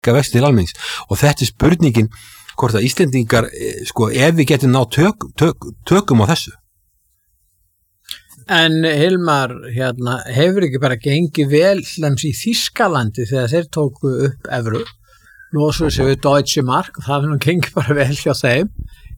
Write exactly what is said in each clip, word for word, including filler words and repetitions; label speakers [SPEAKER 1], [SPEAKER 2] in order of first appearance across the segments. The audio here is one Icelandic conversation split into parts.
[SPEAKER 1] hækka vexti til almennings og þetta er spurningin hvort að Íslendingar sko ef við getum ná tök, tök, tökum á þessu.
[SPEAKER 2] En Hilmar, hérna, hefur ekki bara gengið vel hlems í Þýskalandi þegar þeir tóku upp evru, losuðu sig við Deutsche Mark, það hefur nú gengið bara vel hjá þeim,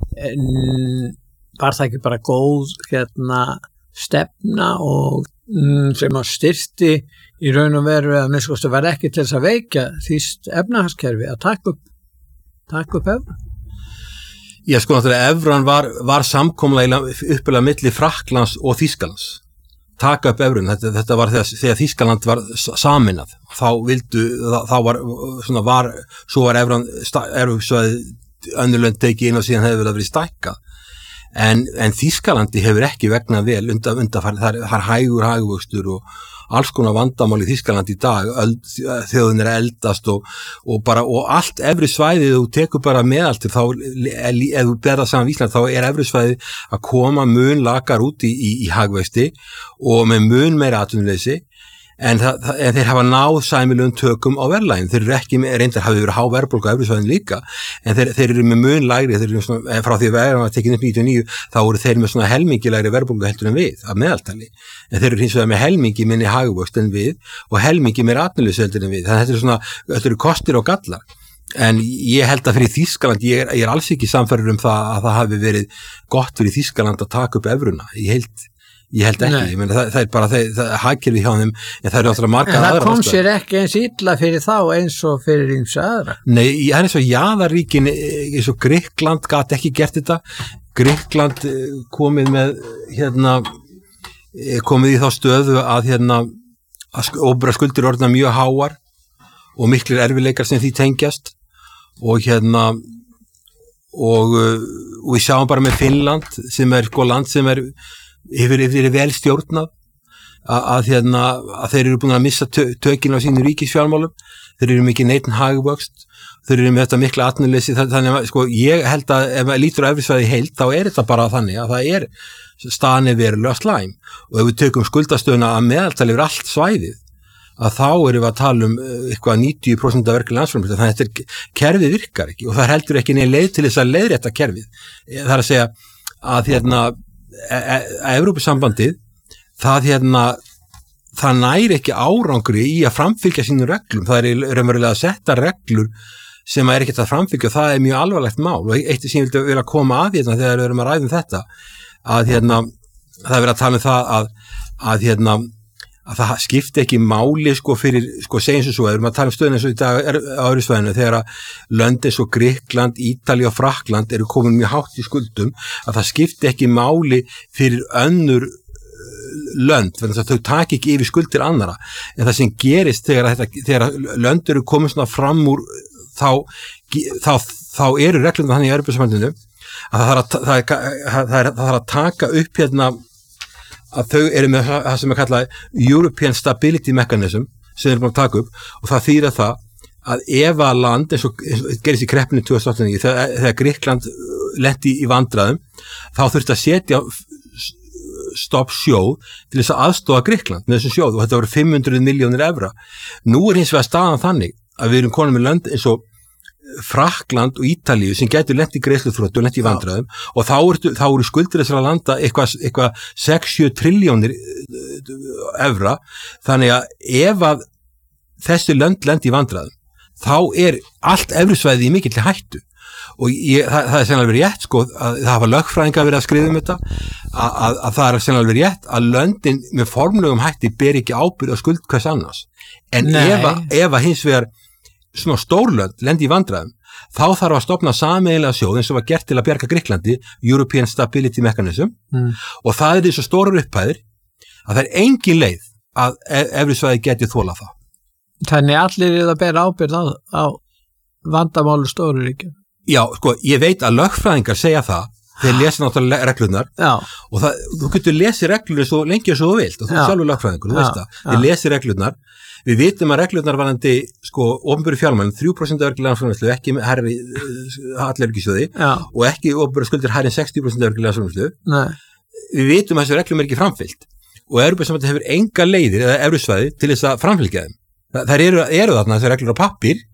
[SPEAKER 2] en var það ekki bara góð hérna, stefna og mm, sem að styrti í raun og veru að minnst var ekki til þess að veikja þýskt efnahagskerfi að taka upp, taka upp evru?
[SPEAKER 1] Já, sko, náttúrulega evran var, var samkomlega uppilega milli Frakklands og Þýskalands. Taka upp evrun, þetta, þetta var þegar, þegar Þýskaland var saminað. Þá vildu, þá var, svona var, svo var evran, evran, önnurlönd tekið inn og síðan hefur það verið stækkað. En, en Þýskalandi hefur ekki vegnað vel undan, undan, það er hægur, hæguvöxtur og alls konar vandamál í Þýskaland í dag, þjóðin er eldast og, og bara, og allt efri svæðið þú tekur bara meðaltir, þá, ef þú berða saman Ísland, þá er efri svæðið að koma mun lakar út í, í, í hagvexti og með mun meira atvinnuleysi, en, það, en þeir hafa náð sæmilegum tökum á verðlaginu, þeir eru ekki, reyndar hafi verið há verðbólga á efri svæðinu líka, en þeir, þeir eru með mun lægri, þeir eru svona, frá því að verðan var tekinn upp níutíu og níu, þá eru þeir með svona helmingi lægri verðbólga heldur en við, að meðaltali, en þeir eru hins vegar með helmingi minni hagvöxt en við og helmingi meira atvinnuleysi heldur en við, þannig að þetta er svona, þetta eru kostir og gallar, en ég held að fyrir Þýskaland, ég er, ég er alls ekki samferður um það að það hafi verið gott fyrir Þýskaland að taka upp evruna, ég held Ég held ekki, ég meina það, það er bara það, það hagkerfi hjá þeim, en það eru alltaf margar aðra.
[SPEAKER 2] En það kom sér ekki eins illa fyrir þá eins og fyrir eins aðra.
[SPEAKER 1] Nei, það er eins og jaðarríkin, eins og Grikkland gat ekki gert þetta. Grikkland komið með, hérna, komið í þá stöðu að, hérna, að óbæra skuldir orðna mjög háar og miklir erfileikar sem því tengjast og hérna, og, og við sjáum bara með Finnland sem er sko land sem er Yfir, yfir vel stjórnað að, að, hérna, að þeir eru búin að missa tö, tökin á sínu ríkisfjármálum, þeir eru mikið neitin hagvöxt, þeir eru með þetta mikla atvinnuleysi, þannig að sko, ég held að ef maður lítur á efrisvæði heild þá er þetta bara þannig að það er staðan verulega slæm og ef við tökum skuldastöðuna að meðaltali yfir allt svæðið að þá erum við að tala um eitthvað níutíu prósent af verkefni landsframleiðslu, þannig að þetta er, kerfið virkar ekki og það er heldur ekki neina leið til þess að leiðrétta kerfið, það er að segja að hérna að Evrópusambandið það hérna það næri ekki árangri í að framfylgja sínum reglum, það er raunverulega að setja reglur sem er ekki að framfylgja og það er mjög alvarlegt mál og eitt sem ég vildi vilja koma að hérna þegar við erum að ræða um þetta að hérna það er verið að tala um það að, að hérna að það skipti ekki máli sko fyrir, sko segjum sem svo, erum að tala um stöðuna eins og í dag er, á öðru svæðinu, þegar að lönd eins og Grikkland, Ítalía og Frakkland eru komin mjög hátt í skuldum, að það skipti ekki máli fyrir önnur lönd, þannig að þau taki ekki yfir skuldir annara, en það sem gerist þegar, þetta, þegar lönd eru komin svona fram úr, þá, þá, þá eru reglurnar þannig í Evrópusambandinu að það þarf að, það, það, það, það að taka upp hérna að þau eru með það sem er kallað European Stability Mechanism sem þeir eru búin að taka upp og það þýðir það að ef að land eins og, eins og gerist í kreppinu tvö þúsund og átta þegar, þegar Grikkland lenti í vandræðum þá þurfti að setja stopp sjóð til þess að aðstofa Grikkland með þessum sjóð og þetta voru fimm hundruð milljónir evra. Nú er hins vegar staðan þannig að við erum konum með lönd eins og Frakkland og Ítalíu sem getur lent í greiðsluþroti og lent í vandræðum og þá eru, þá eru skuldir þessara landa eitthvað, eitthvað sex til sjö triljónir evra, þannig að ef að þessi lönd lent í vandræðum þá er allt evrisvæði í mikill hættu og ég, það, það er sennilega verið rétt sko að það hafa lögfræðingar verið að skrifa um þetta að, að, að það er sennilega verið rétt að löndin með formlegum hætti ber ekki ábyrgð á skuld hvers annars en ef að, ef að hins vegar svona stórlönd lendi í vandræðum þá þarf að stofna sameiginlega sjóð eins og var gert til að bjarga Grikklandi, European Stability Mechanism mm. og það er þessu stórar upphæðir að það er engin leið að evrisvæði geti þolað það.
[SPEAKER 2] Þannig allir er að bera ábyrgð á, á vandamálu stóru ríkjum.
[SPEAKER 1] Já, sko, ég veit að lögfræðingar segja það, þeir lesa náttúrulega reglurnar
[SPEAKER 2] Já.
[SPEAKER 1] og það, þú getur lesið reglurnar svo lengi og svo þú vilt og þú er sjálfur lögfræðingur, þú veist það, þeir lesið reglurnar. Við vitum að reglurnar varandi sko opinberu fjármálum þrjú prósent af verkefni landsframleiðslu ekki herri hallærisgissjóði og ekki opinberu skuldir herri en sextíu prósent af verkefni landsframleiðslu. Við vitum að þessu reglum er ekki framfylgt og Evrópusambandið hefur enga leiðir eða evrusvæði til þess að framfylgja þeim. Þær eru, eru þarna þessi reglur á pappír